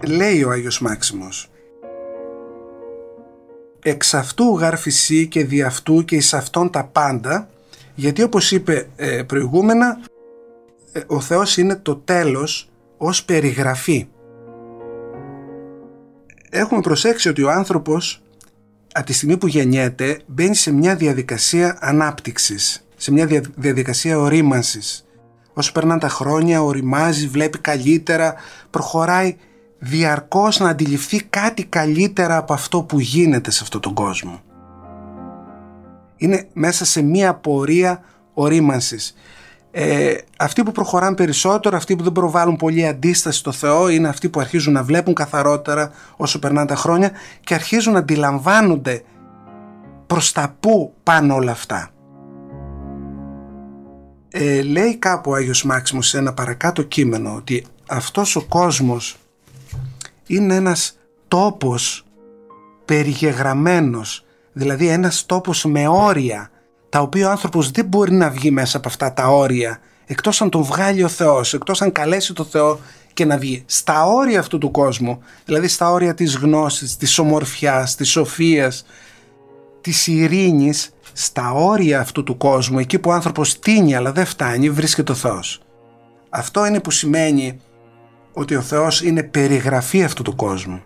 Λέει ο Άγιος Μάξιμος: «Εξ αυτού γάρ φυσί και δι' αυτού και εις αυτόν τα πάντα», γιατί όπως είπε προηγούμενα, ο Θεός είναι το τέλος ως περιγραφή. Έχουμε προσέξει ότι ο άνθρωπος από τη στιγμή που γεννιέται μπαίνει σε μια διαδικασία ανάπτυξης, σε μια διαδικασία ορίμανσης. Όσο περνάνε τα χρόνια οριμάζει, βλέπει καλύτερα, προχωράει διαρκώς να αντιληφθεί κάτι καλύτερα από αυτό που γίνεται σε αυτόν τον κόσμο. Είναι μέσα σε μια πορεία ορίμανσης. Αυτοί που προχωράνε περισσότερο, αυτοί που δεν προβάλλουν πολύ αντίσταση στο Θεό, είναι αυτοί που αρχίζουν να βλέπουν καθαρότερα όσο περνάνε τα χρόνια και αρχίζουν να αντιλαμβάνονται προς τα πού πάνε όλα αυτά. Λέει κάπου ο Άγιος Μάξιμος σε ένα παρακάτω κείμενο ότι αυτός ο κόσμος είναι ένας τόπος περιγεγραμμένος, δηλαδή ένας τόπος με όρια, τα οποία ο άνθρωπος δεν μπορεί να βγει μέσα από αυτά τα όρια, εκτός αν τον βγάλει ο Θεός, εκτός αν καλέσει το Θεό και να βγει. Στα όρια αυτού του κόσμου, δηλαδή στα όρια της γνώσης, της ομορφιάς, της σοφίας, της ειρήνης, στα όρια αυτού του κόσμου, εκεί που ο άνθρωπος τίνει αλλά δεν φτάνει, βρίσκεται ο Θεός. Αυτό είναι που σημαίνει ότι ο Θεός είναι περιγραφή αυτού του κόσμου.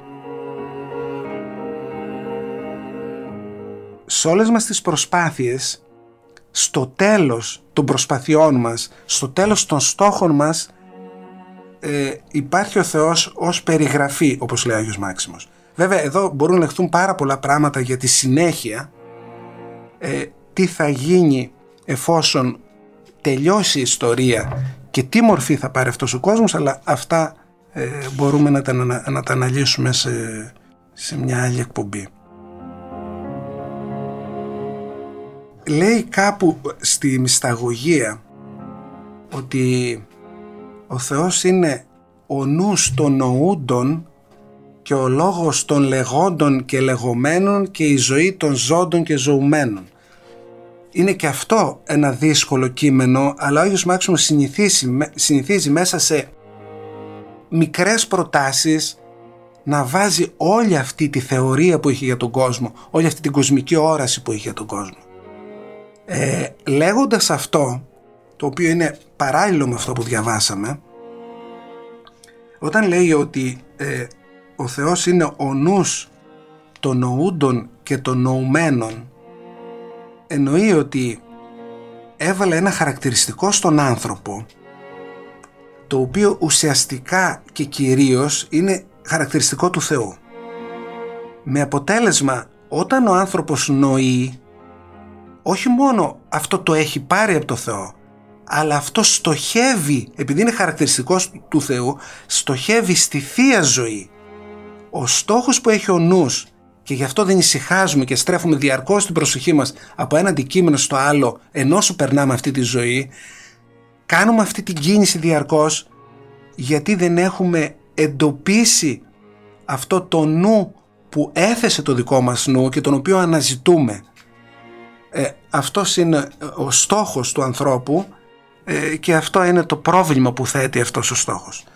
Σε όλες μας τις προσπάθειες, στο τέλος των προσπαθειών μας, στο τέλος των στόχων μας, υπάρχει ο Θεός ως περιγραφή, όπως λέει ο Άγιος Μάξιμος. Βέβαια εδώ μπορούν να λεχθούν πάρα πολλά πράγματα για τη συνέχεια, τι θα γίνει εφόσον τελειώσει η ιστορία και τι μορφή θα πάρει αυτός ο κόσμος, αλλά αυτά μπορούμε να τα αναλύσουμε σε μια άλλη εκπομπή. Λέει κάπου στη μυσταγωγία ότι ο Θεός είναι ο νους των νοούντων και ο λόγος των λεγόντων και λεγομένων και η ζωή των ζώντων και ζωουμένων. Είναι και αυτό ένα δύσκολο κείμενο, αλλά ο Άγιος Μάξιμος συνηθίζει μέσα σε μικρές προτάσεις να βάζει όλη αυτή τη θεωρία που είχε για τον κόσμο, όλη αυτή την κοσμική όραση που είχε για τον κόσμο. Λέγοντας αυτό, το οποίο είναι παράλληλο με αυτό που διαβάσαμε, όταν λέει ότι ο Θεός είναι ο νους των νοούντων και των νοουμένων, εννοεί ότι έβαλε ένα χαρακτηριστικό στον άνθρωπο, το οποίο ουσιαστικά και κυρίως είναι χαρακτηριστικό του Θεού. Με αποτέλεσμα, όταν ο άνθρωπος νοεί, όχι μόνο αυτό το έχει πάρει από το Θεό, αλλά αυτό στοχεύει, επειδή είναι χαρακτηριστικός του Θεού, στοχεύει στη Θεία Ζωή. Ο στόχος που έχει ο νους, και γι' αυτό δεν ησυχάζουμε και στρέφουμε διαρκώς την προσοχή μας από ένα αντικείμενο στο άλλο, ενώ σου περνάμε αυτή τη ζωή, κάνουμε αυτή την κίνηση διαρκώς, γιατί δεν έχουμε εντοπίσει αυτό το νου που έθεσε το δικό μας νου και τον οποίο αναζητούμε. Αυτός είναι ο στόχος του ανθρώπου και αυτό είναι το πρόβλημα που θέτει αυτός ο στόχος.